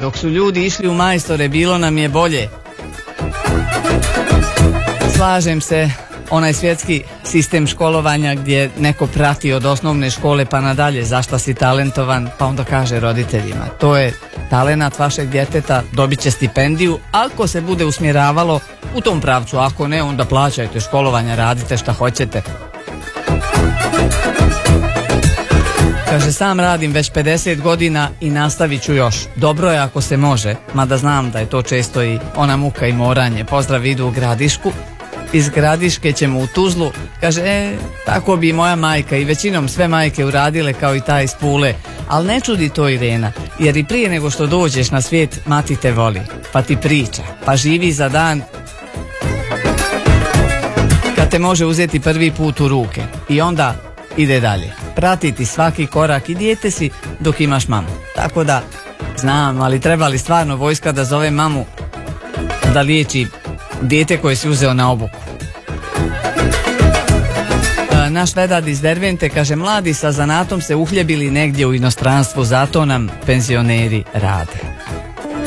dok su ljudi išli u majstore, bilo nam je bolje. Slažem se, onaj svjetski sistem školovanja gdje neko prati od osnovne škole pa nadalje zašto si talentovan, pa onda kaže roditeljima to je talenat vašeg djeteta, dobit će stipendiju ako se bude usmjeravalo u tom pravcu, ako ne onda plaćajte školovanja, radite šta hoćete. Kaže, sam radim već 50 godina i nastavit ću još. Dobro je ako se može, mada znam da je to često i ona muka i moranje. Pozdrav, idu u Gradišku. Iz Gradiške ćemo u Tuzlu. Kaže, tako bi moja majka i većinom sve majke uradile kao i ta iz Pule. Ali ne čudi to Irena, jer i prije nego što dođeš na svijet, mati te voli, pa ti priča, pa živi za dan kad te može uzeti prvi put u ruke i onda ide dalje. Pratiti svaki korak i dijete si dok imaš mamu. Tako da, znam, ali treba li stvarno vojska da zove mamu da liječi dijete koje si uzeo na obuku? Naš Vedad iz Dervente kaže, mladi sa zanatom se uhljebili negdje u inostranstvu, zato nam penzioneri rade.